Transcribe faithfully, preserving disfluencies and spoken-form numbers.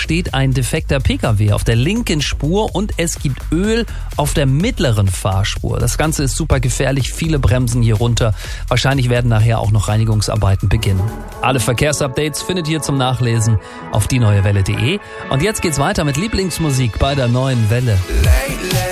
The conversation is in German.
steht ein defekter Pkw auf der linken Spur und es gibt Öl auf der mittleren Fahrspur. Das Ganze ist super gefährlich, viele bremsen hier runter. Wahrscheinlich werden nachher auch noch Reinigungsarbeiten beginnen. Alle Verkehrsupdates findet ihr zum Nachlesen auf die neue welle punkt de. Und jetzt geht's weiter mit Lieblingsmusik bei der neuen Welle. Lately